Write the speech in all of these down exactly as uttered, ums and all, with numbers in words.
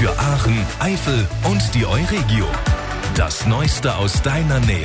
Für Aachen, Eifel und die Euregio. Das Neueste aus deiner Nähe.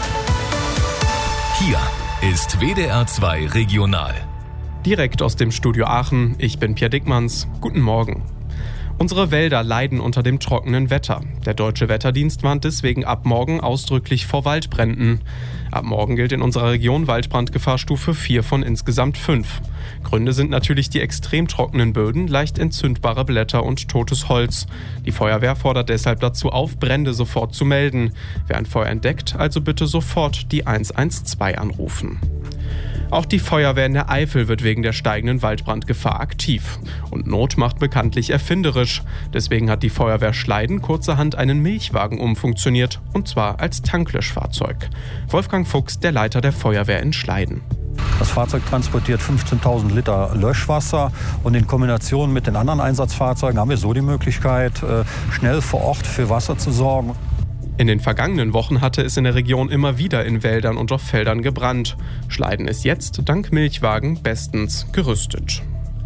Hier ist W D R zwei Regional. Direkt aus dem Studio Aachen, ich bin Pierre Dickmanns. Guten Morgen. Unsere Wälder leiden unter dem trockenen Wetter. Der Deutsche Wetterdienst warnt deswegen ab morgen ausdrücklich vor Waldbränden. Ab morgen gilt in unserer Region Waldbrandgefahrstufe vier von insgesamt fünf. Gründe sind natürlich die extrem trockenen Böden, leicht entzündbare Blätter und totes Holz. Die Feuerwehr fordert deshalb dazu auf, Brände sofort zu melden. Wer ein Feuer entdeckt, also bitte sofort die eins eins zwei anrufen. Auch die Feuerwehr in der Eifel wird wegen der steigenden Waldbrandgefahr aktiv. Und Not macht bekanntlich erfinderisch. Deswegen hat die Feuerwehr Schleiden kurzerhand einen Milchwagen umfunktioniert, und zwar als Tanklöschfahrzeug. Wolfgang Fuchs, der Leiter der Feuerwehr in Schleiden. Das Fahrzeug transportiert fünfzehntausend Liter Löschwasser und in Kombination mit den anderen Einsatzfahrzeugen haben wir so die Möglichkeit, schnell vor Ort für Wasser zu sorgen. In den vergangenen Wochen hatte es in der Region immer wieder in Wäldern und auf Feldern gebrannt. Schleiden ist jetzt dank Milchwagen bestens gerüstet.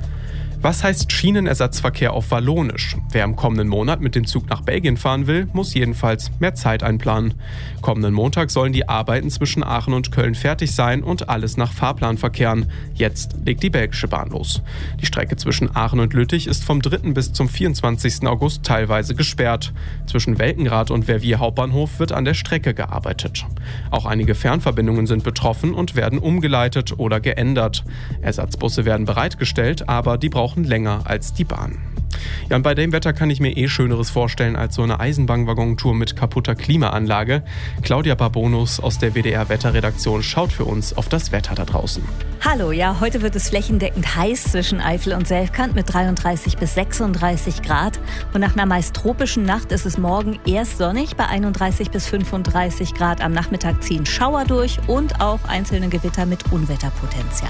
Was heißt Schienenersatzverkehr auf Wallonisch? Wer im kommenden Monat mit dem Zug nach Belgien fahren will, muss jedenfalls mehr Zeit einplanen. Kommenden Montag sollen die Arbeiten zwischen Aachen und Köln fertig sein und alles nach Fahrplan verkehren. Jetzt legt die belgische Bahn los. Die Strecke zwischen Aachen und Lüttich ist vom dritten bis zum vierundzwanzigsten August teilweise gesperrt. Zwischen Welkenrath und Verviers Hauptbahnhof wird an der Strecke gearbeitet. Auch einige Fernverbindungen sind betroffen und werden umgeleitet oder geändert. Ersatzbusse werden bereitgestellt, aber die brauchen länger als die Bahn. Ja, und bei dem Wetter kann ich mir eh Schöneres vorstellen als so eine Eisenbahnwaggontour mit kaputter Klimaanlage. Claudia Barbonus aus der W D R-Wetterredaktion schaut für uns auf das Wetter da draußen. Hallo, ja, heute wird es flächendeckend heiß zwischen Eifel und Selfkant mit dreiunddreißig bis sechsunddreißig Grad. Und nach einer meist tropischen Nacht ist es morgen erst sonnig bei einunddreißig bis fünfunddreißig Grad. Am Nachmittag ziehen Schauer durch und auch einzelne Gewitter mit Unwetterpotenzial.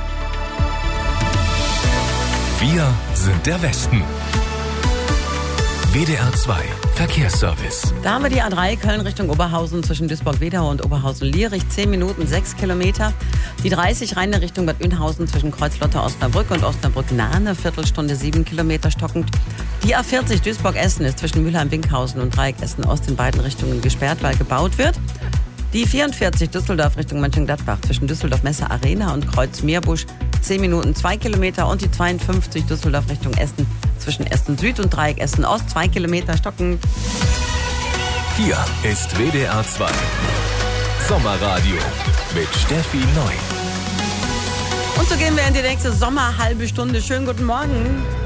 Wir sind der Westen. W D R zwei Verkehrsservice. Da haben wir die A drei Köln Richtung Oberhausen zwischen Duisburg-Wedau und Oberhausen-Lierich. zehn Minuten, sechs Kilometer. Die dreißig Rhein Richtung Bad Oeynhausen zwischen Kreuzlotter-Osnabrück und Osnabrück-Nahe. Eine Viertelstunde, sieben Kilometer stockend. Die A vierzig Duisburg-Essen ist zwischen Mülheim-Winkhausen und Dreieck Essen-Ost in beiden Richtungen gesperrt, weil gebaut wird. Die vierundvierzig Düsseldorf Richtung Mönchengladbach zwischen Düsseldorf-Messe Arena und Kreuz-Meerbusch. zehn Minuten, zwei Kilometer. Und die zweiundfünfzig Düsseldorf Richtung Essen zwischen Essen Süd und Dreieck Essen Ost. zwei Kilometer stockend. Hier ist W D R zwei Sommerradio mit Steffi Neu. Und so gehen wir in die nächste Sommerhalbe Stunde. Schönen guten Morgen.